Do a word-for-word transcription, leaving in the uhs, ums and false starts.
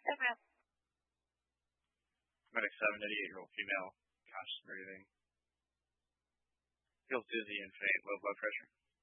Okay. Medic seven, eighty-eight-year-old female, conscious breathing. Feels dizzy and faint, low blood pressure.